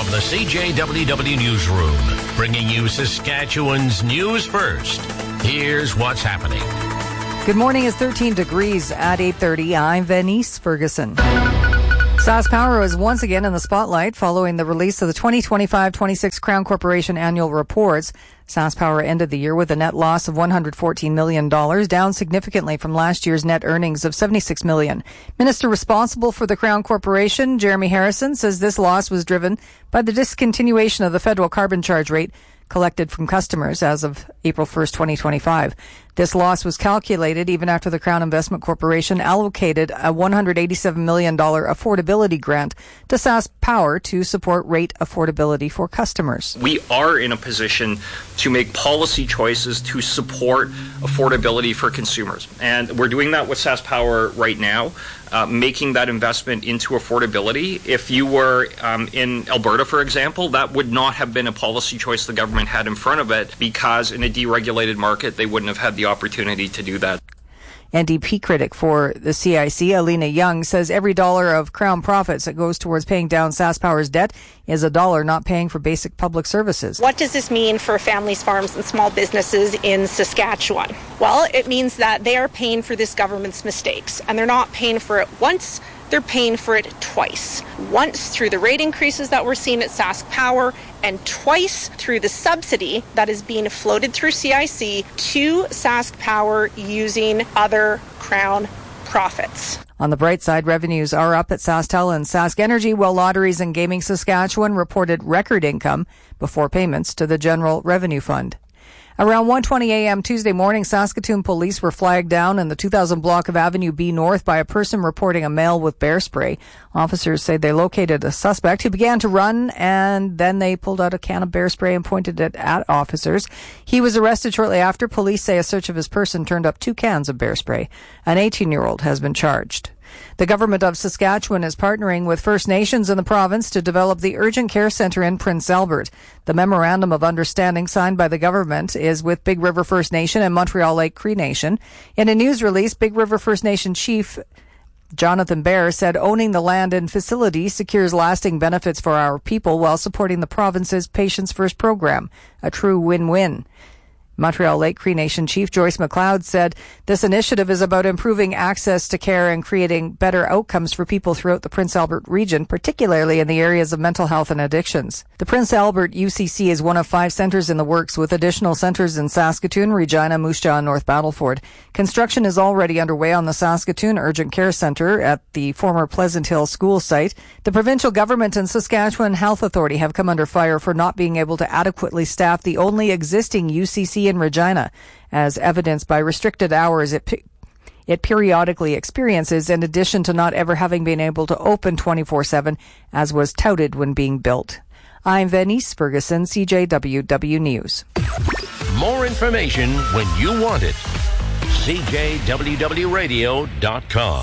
From the CJWW Newsroom, bringing you Saskatchewan's news first. Here's what's happening. Good morning. It's 13 degrees at 8:30. I'm Venice Ferguson. SaskPower is once again in the spotlight following the release of the 2025-26 Crown Corporation annual reports. SaskPower ended the year with a net loss of $114 million, down significantly from last year's net earnings of $76 million. Minister responsible for the Crown Corporation, Jeremy Harrison, says this loss was driven by the discontinuation of the federal carbon charge rate collected from customers as of April 1st, 2025. This loss was calculated even after the Crown Investment Corporation allocated a $187 million affordability grant to SaskPower to support rate affordability for customers. We are in a position to make policy choices to support affordability for consumers. And we're doing that with SaskPower right now, making that investment into affordability. If you were in Alberta, for example, that would not have been a policy choice the government had in front of it, because in a deregulated market, they wouldn't have had the opportunity to do that. NDP critic for the CIC, Alina Young, says every dollar of Crown profits that goes towards paying down SaskPower's debt is a dollar not paying for basic public services. What does this mean for families, farms, and small businesses in Saskatchewan? Well, it means that they are paying for this government's mistakes, and they're not paying for it once, they're paying for it twice. Once through the rate increases that we're seeing at SaskPower, and twice through the subsidy that is being floated through CIC to SaskPower using other Crown profits. On the bright side, revenues are up at SaskTel and Sask Energy, while Lotteries and Gaming Saskatchewan reported record income before payments to the General Revenue Fund. Around 1:20 a.m. Tuesday morning, Saskatoon police were flagged down in the 2000 block of Avenue B North by a person reporting a male with bear spray. Officers say they located a suspect who began to run, and then they pulled out a can of bear spray and pointed it at officers. He was arrested shortly after. Police say a search of his person turned up 2 cans of bear spray. An 18-year-old has been charged. The government of Saskatchewan is partnering with First Nations in the province to develop the Urgent Care Centre in Prince Albert. The memorandum of understanding signed by the government is with Big River First Nation and Montreal Lake Cree Nation. In a news release, Big River First Nation Chief Jonathan Bear said owning the land and facility secures lasting benefits for our people while supporting the province's Patients First program, a true win-win. Montreal Lake Cree Nation Chief Joyce McLeod said this initiative is about improving access to care and creating better outcomes for people throughout the Prince Albert region, particularly in the areas of mental health and addictions. The Prince Albert UCC is one of 5 centres in the works, with additional centres in Saskatoon, Regina, Moose Jaw, and North Battleford. Construction is already underway on the Saskatoon Urgent Care Centre at the former Pleasant Hill School site. The provincial government and Saskatchewan Health Authority have come under fire for not being able to adequately staff the only existing UCC in Regina, as evidenced by restricted hours it periodically experiences, in addition to not ever having been able to open 24/7, as was touted when being built. I'm Venice Ferguson, CJWW News. More information when you want it. CJWWRadio.com.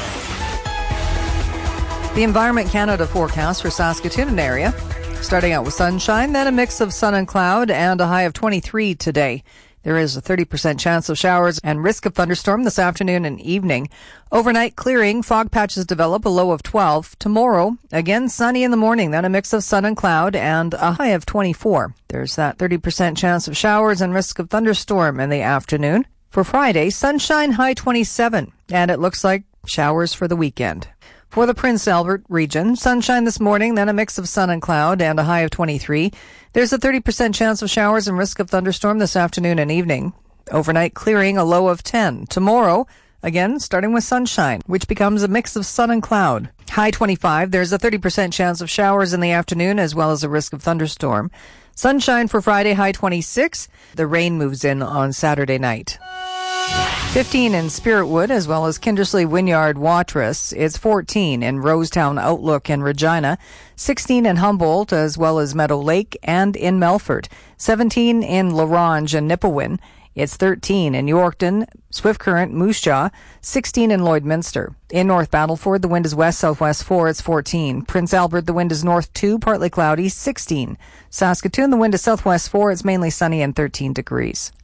The Environment Canada forecast for Saskatoon and area. Starting out with sunshine, then a mix of sun and cloud, and a high of 23 today. There is a 30% chance of showers and risk of thunderstorm this afternoon and evening. Overnight clearing, fog patches develop, a low of 12. Tomorrow, again sunny in the morning, then a mix of sun and cloud, and a high of 24. There's that 30% chance of showers and risk of thunderstorm in the afternoon. For Friday, sunshine, high 27, and it looks like showers for the weekend. For the Prince Albert region, sunshine this morning, then a mix of sun and cloud, and a high of 23. There's a 30% chance of showers and risk of thunderstorm this afternoon and evening. Overnight clearing, a low of 10. Tomorrow, again, starting with sunshine, which becomes a mix of sun and cloud. High 25. There's a 30% chance of showers in the afternoon, as well as a risk of thunderstorm. Sunshine for Friday, high 26. The rain moves in on Saturday night. 15 in Spiritwood, as well as Kindersley Wynyard Watrous. It's 14 in Rosetown Outlook and Regina. 16 in Humboldt, as well as Meadow Lake and in Melfort. 17 in Larange and Nipawin. It's 13 in Yorkton, Swift Current, Moose Jaw. 16 in Lloydminster. In North Battleford, the wind is west-southwest 4. It's 14. Prince Albert, the wind is north 2, partly cloudy, 16. Saskatoon, the wind is southwest 4. It's mainly sunny and 13 degrees.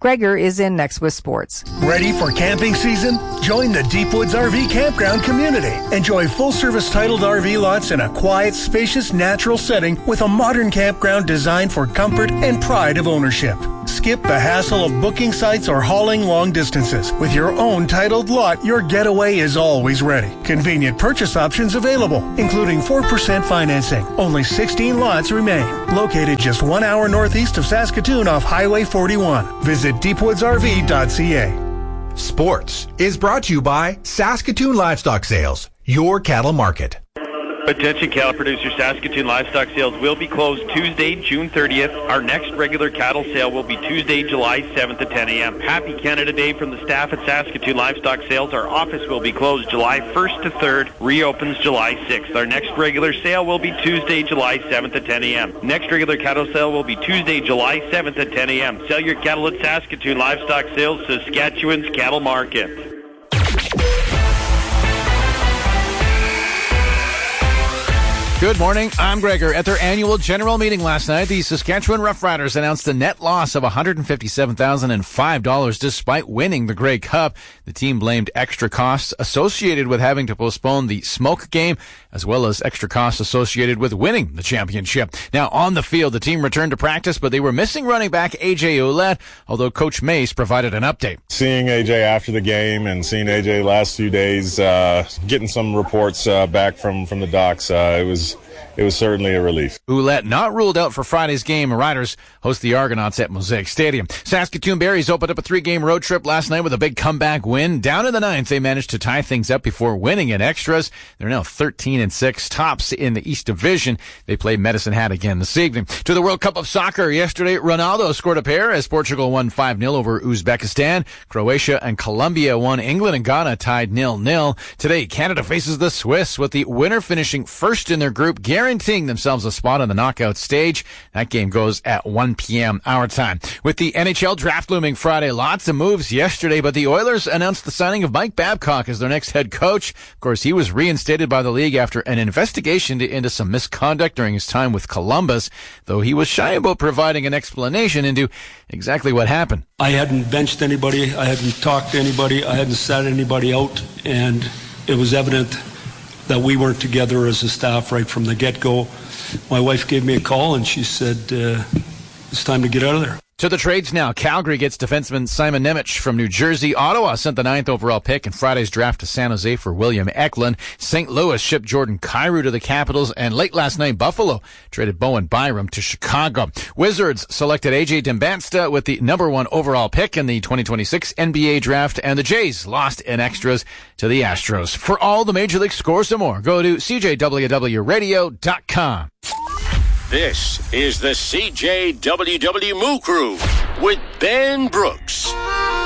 Gregor is in next with sports. Ready for camping season? Join the Deep Woods RV Campground community. Enjoy full-service titled RV lots in a quiet, spacious, natural setting with a modern campground designed for comfort and pride of ownership. Skip the hassle of booking sites or hauling long distances. With your own titled lot, your getaway is always ready. Convenient purchase options available, including 4% financing. Only 16 lots remain. Located just 1 hour northeast of Saskatoon off Highway 41. Visit deepwoodsrv.ca. Sports is brought to you by Saskatoon Livestock Sales, your cattle market. Attention cattle producers, Saskatoon livestock sales will be closed Tuesday, June 30th. Our next regular cattle sale will be Tuesday, July 7th at 10 a.m. Happy Canada Day from the staff at Saskatoon Livestock Sales. Our office will be closed July 1st to 3rd, reopens July 6th. Our next regular sale will be Tuesday, July 7th at 10 a.m. Next regular cattle sale will be Tuesday, July 7th at 10 a.m. Sell your cattle at Saskatoon Livestock Sales, Saskatchewan's cattle market. Good morning, I'm Gregor. At their annual general meeting last night, the Saskatchewan Roughriders announced a net loss of $157,005 despite winning the Grey Cup. The team blamed extra costs associated with having to postpone the Smoke game, as well as extra costs associated with winning the championship. Now, on the field, the team returned to practice, but they were missing running back A.J. Ouellette, although Coach Mace provided an update. Seeing A.J. after the game and seeing A.J. last few days, getting some reports back from the docs, it was certainly a relief. Ouellette not ruled out for Friday's game. Riders host the Argonauts at Mosaic Stadium. Saskatoon Berries opened up a 3-game road trip last night with a big comeback win. Down in the 9th, they managed to tie things up before winning in extras. They're now 13-6, tops in the East Division. They play Medicine Hat again this evening. To the World Cup of Soccer yesterday, Ronaldo scored a pair as Portugal won 5-0 over Uzbekistan. Croatia and Colombia won. England and Ghana tied 0-0. Today, Canada faces the Swiss with the winner finishing first in their group, guaranteeing themselves a spot on the knockout stage. That game goes at 1 p.m. our time. With the NHL draft looming Friday, lots of moves yesterday, but the Oilers announced the signing of Mike Babcock as their next head coach. Of course, he was reinstated by the league after an investigation into some misconduct during his time with Columbus, though he was shy about providing an explanation into exactly what happened. I hadn't benched anybody, I hadn't talked to anybody, I hadn't sat anybody out, and it was evident that we weren't together as a staff right from the get-go. My wife gave me a call and she said, it's time to get out of there. To the trades now. Calgary gets defenseman Simon Nemec from New Jersey. Ottawa sent the 9th overall pick in Friday's draft to San Jose for William Eklund. St. Louis shipped Jordan Kyrou to the Capitals, and late last night, Buffalo traded Bowen Byram to Chicago. Wizards selected A.J. Dembasta with the number 1 overall pick in the 2026 NBA draft, and the Jays lost in extras to the Astros. For all the Major League scores and more, go to CJWWRadio.com. This is the CJWW Moo Crew with Ben Brooks.